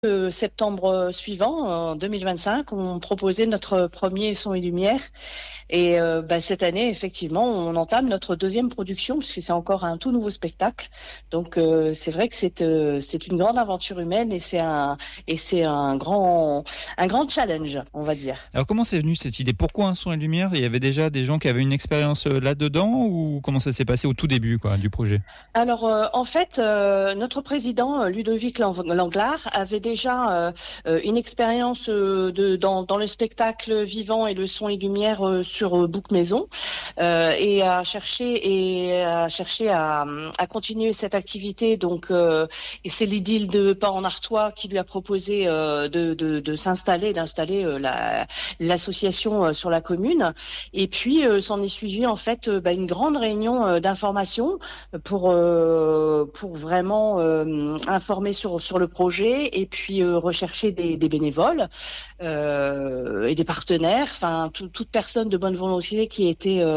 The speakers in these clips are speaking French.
Septembre suivant, en 2025, on proposait notre premier son et lumière. Et cette année, effectivement, on entame notre deuxième production, puisque c'est encore un tout nouveau spectacle. Donc c'est vrai que c'est une grande aventure humaine et c'est un grand challenge, on va dire. Alors comment c'est venu cette idée ? Pourquoi un son et lumière ? Il y avait déjà des gens qui avaient une expérience là-dedans ou comment ça s'est passé au tout début du projet ? Alors en fait, notre président Ludovic Langlard avait déjà une expérience dans le spectacle vivant et le son et lumière sur Bouc Maison et a cherché à continuer cette activité. Donc et c'est l'idylle de Pas en Artois qui lui a proposé d'installer l'association sur la commune. Et puis s'en est suivi en fait une grande réunion d'information pour vraiment informer sur le projet et puis rechercher des bénévoles et des partenaires, enfin toute personne de bonne volonté qui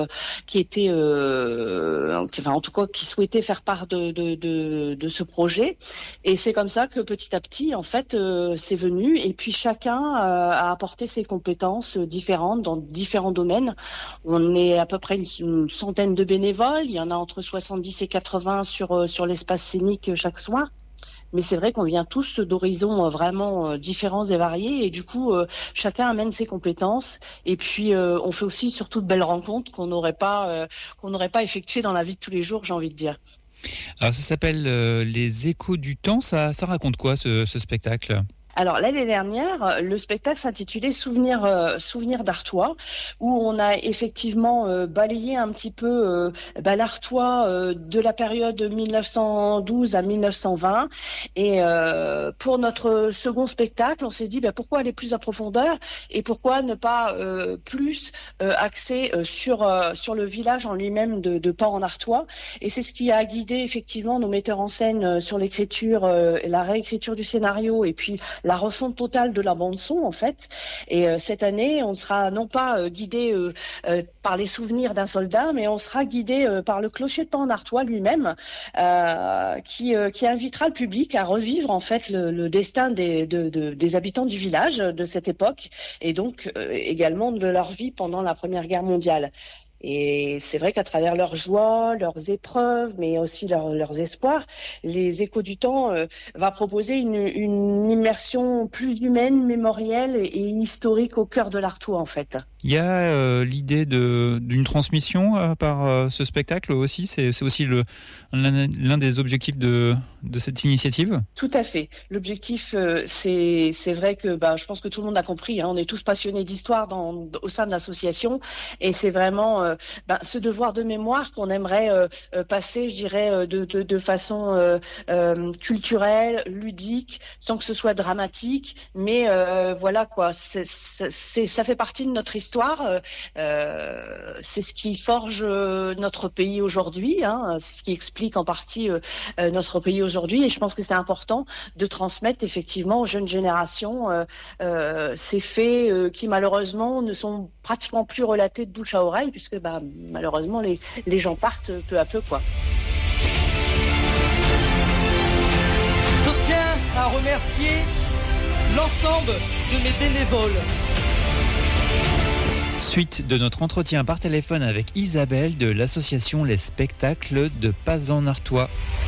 souhaitait faire part de ce projet. Et c'est comme ça que petit à petit en fait c'est venu, et puis chacun a apporté ses compétences différentes dans différents domaines. On est à peu près une centaine de bénévoles, il y en a entre 70 et 80 sur l'espace scénique chaque soir. Mais c'est vrai qu'on vient tous d'horizons vraiment différents et variés, et du coup chacun amène ses compétences, et puis on fait aussi surtout de belles rencontres qu'on n'aurait pas effectuées dans la vie de tous les jours, j'ai envie de dire. Alors ça s'appelle Les Échos du Temps, ça raconte quoi ce spectacle ? Alors l'année dernière, le spectacle s'intitulait Souvenir d'Artois, où on a effectivement balayé un petit peu l'Artois de la période 1912 à 1920. Et pour notre second spectacle, on s'est dit pourquoi aller plus en profondeur et pourquoi ne pas plus axer sur le village en lui-même de Pas en Artois. Et c'est ce qui a guidé effectivement nos metteurs en scène sur l'écriture, la réécriture du scénario, et puis la refonte totale de la bande-son en fait. Et cette année, on sera non pas guidé par les souvenirs d'un soldat, mais on sera guidé par le clocher de Pas en Artois lui-même, qui invitera le public à revivre en fait le destin des habitants du village de cette époque, et donc également de leur vie pendant la Première Guerre mondiale. Et c'est vrai qu'à travers leurs joies, leurs épreuves, mais aussi leurs espoirs, Les Échos du Temps va proposer une immersion plus humaine, mémorielle et historique au cœur de l'Artois en fait. Il y a l'idée d'une transmission par ce spectacle aussi. C'est aussi l'un des objectifs de cette initiative. Tout à fait. L'objectif, c'est vrai que je pense que tout le monde a compris. On est tous passionnés d'histoire au sein de l'association, et c'est vraiment ce devoir de mémoire qu'on aimerait passer, je dirais, de façon culturelle, ludique, sans que ce soit dramatique. Mais voilà quoi. Ça fait partie de notre histoire. C'est ce qui forge notre pays aujourd'hui, c'est ce qui explique en partie notre pays aujourd'hui, et je pense que c'est important de transmettre effectivement aux jeunes générations ces faits qui malheureusement ne sont pratiquement plus relatés de bouche à oreille, puisque malheureusement les gens partent peu à peu quoi. Je tiens à remercier l'ensemble de mes bénévoles. Suite de notre entretien par téléphone avec Isabelle de l'association Les Spectacles de Pas en Artois.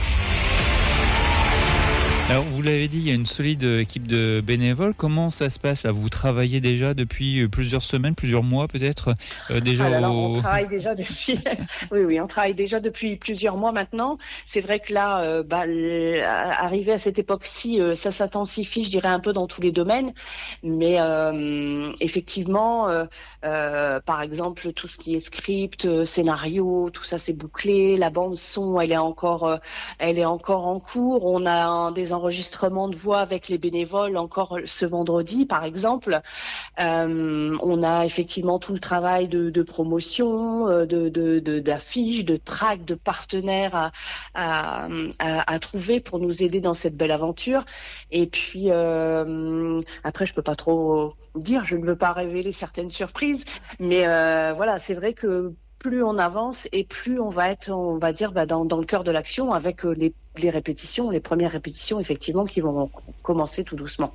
Alors, vous l'avez dit, il y a une solide équipe de bénévoles. Comment ça se passe là ? Vous travaillez déjà depuis plusieurs semaines, plusieurs mois peut-être on travaille déjà depuis. Oui, on travaille déjà depuis plusieurs mois maintenant. C'est vrai que là, arrivé à cette époque-ci, ça s'intensifie, je dirais un peu dans tous les domaines. Mais effectivement, par exemple, tout ce qui est script, scénario, tout ça c'est bouclé. La bande son, elle est encore en cours. On a des enregistrements de voix avec les bénévoles encore ce vendredi, par exemple. On a effectivement tout le travail de promotion, d'affiches, de tracts, de partenaires à trouver pour nous aider dans cette belle aventure. Et puis après, je peux pas trop dire, je ne veux pas révéler certaines surprises, mais voilà, c'est vrai que plus on avance et plus on va être, on va dire, dans le cœur de l'action avec les premières répétitions, effectivement, qui vont commencer tout doucement.